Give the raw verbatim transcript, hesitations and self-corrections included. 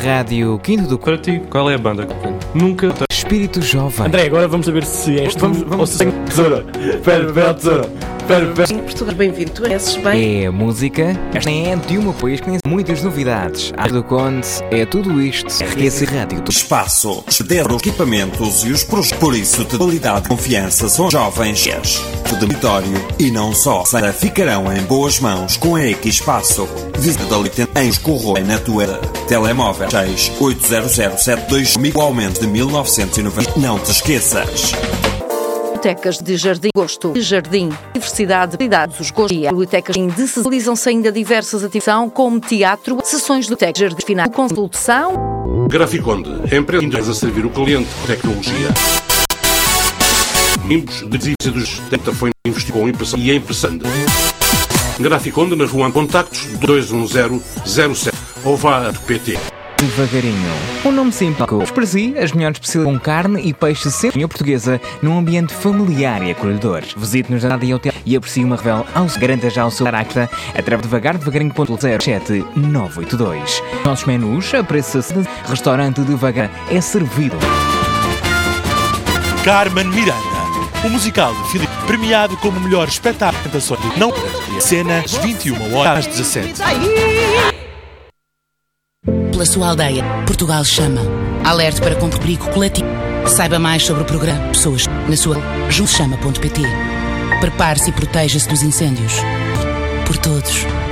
Rádio Quinto do... Para ti, qual é a banda? Nunca... Espírito Jovem. André, agora vamos saber se és tu vamos, vamos, ou se tem tesoura. Espera, espera, tesoura. Em Portugal, bem-vindo, tu és bem. É a música, esta é de uma país que tem muitas novidades. A do Conde é tudo isto. R Q C Rádio. Espaço, ceder os equipamentos e os projetos. Por isso, de qualidade e confiança são jovens de dormitório e não só. Sara ficarão em boas mãos com a Equipaço. Visita da Litente em Escorro na tua telemóvel seis oito zero zero sete dois igualmente de mil novecentos e noventa. Não te esqueças. Bibliotecas de Jardim Gosto de Jardim, Diversidade de Idades, os gostos e bibliotecas de se realizam-se ainda diversas atividades como teatro, sessões de biblioteca, jardim final, consultação. Graficonde, empresa a servir o cliente com tecnologia. Nimbus de desícidos, tenta foi investir com impressão e é impressando. Graficonde na rua Contactos dois um zero zero sete ou vá a P T. Devagarinho. Um nome simples. Para si, as melhores especialidades com carne e peixe sempre portuguesa num ambiente familiar e acolhedor. Visite-nos na Rádio Hotel e aprecie uma revela ao garanta já o seu acta através de devagar devagarinho ponto zero sete nove oito dois. Nossos menus, a preço acessível, restaurante devagar é servido. Carmen Miranda, o musical de Filipe, premiado como melhor espetáculo de apresentações. Não cena às vinte e uma horas às dezassete. Pela sua aldeia, Portugal chama. Alerte para compra de perigo coletivo. Saiba mais sobre o programa Pessoas na sua junchama ponto pt. Prepare-se e proteja-se dos incêndios. Por todos.